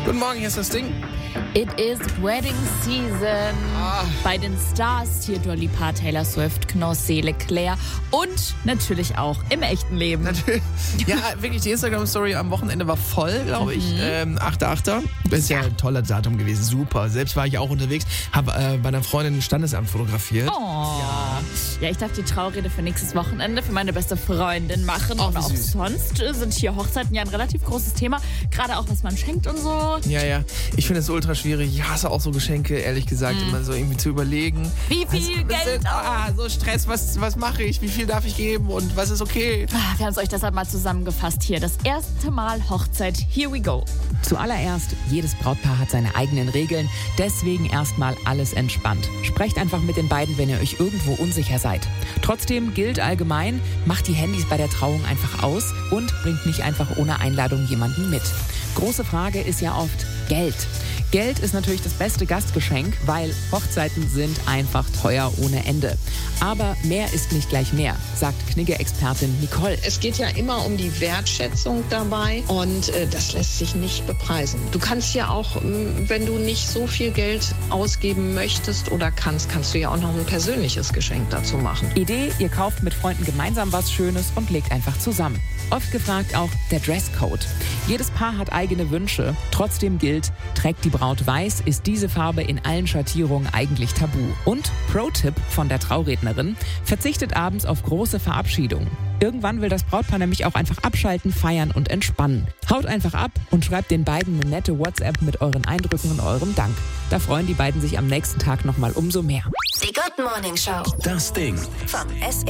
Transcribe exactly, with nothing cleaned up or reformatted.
Guten Morgen, hier ist das Ding. It is wedding season. Ah. Bei den Stars hier Dua Lipa, Taylor Swift, Knossé, Leclerc und natürlich auch im echten Leben. Natürlich. Ja, wirklich, die Instagram-Story am Wochenende war voll, glaube ich. Mhm. Ähm, achter achter Das ist ja ein toller Datum gewesen. Super. Selbst war ich auch unterwegs, habe äh, bei einer Freundin ein Standesamt fotografiert. Oh. Ja. ja, ich darf die Traurede für nächstes Wochenende für meine beste Freundin machen. Oh, und auch süß. sonst sind hier Hochzeiten ja ein relativ großes Thema. Gerade auch, was man schenkt und so. Ja, ja. Ich finde es ultra schwierig. Ich hasse auch so Geschenke, ehrlich gesagt, mm. immer so irgendwie zu überlegen. Wie viel was, Geld? Was, ah, so Stress. Was, was mache ich? Wie viel darf ich geben? Und was ist okay? Wir haben es euch deshalb mal zusammengefasst hier. Das erste Mal Hochzeit. Here we go. Zuallererst, jedes Brautpaar hat seine eigenen Regeln. Deswegen erstmal alles entspannt. Sprecht einfach mit den beiden, wenn ihr euch irgendwo unsicher seid. Trotzdem gilt allgemein, macht die Handys bei der Trauung einfach aus und bringt nicht einfach ohne Einladung jemanden mit. Große Frage ist ja oft Geld. Geld ist natürlich das beste Gastgeschenk, weil Hochzeiten sind einfach teuer ohne Ende. Aber mehr ist nicht gleich mehr, sagt Knigge-Expertin Nicole. Es geht ja immer um die Wertschätzung dabei und äh, das lässt sich nicht bepreisen. Du kannst ja auch, wenn du nicht so viel Geld ausgeben möchtest oder kannst, kannst du ja auch noch ein persönliches Geschenk dazu machen. Idee, ihr kauft mit Freunden gemeinsam was Schönes und legt einfach zusammen. Oft gefragt auch der Dresscode. Jedes Paar hat eigene Wünsche. Trotzdem gilt, trägt die Braut weiß, ist diese Farbe in allen Schattierungen eigentlich tabu. Und Pro-Tipp von der Traurednerin, verzichtet abends auf große Verabschiedungen. Irgendwann will das Brautpaar nämlich auch einfach abschalten, feiern und entspannen. Haut einfach ab und schreibt den beiden eine nette WhatsApp mit euren Eindrücken und eurem Dank. Da freuen die beiden sich am nächsten Tag nochmal umso mehr. Die Good Morning Show. Das Ding. Vom S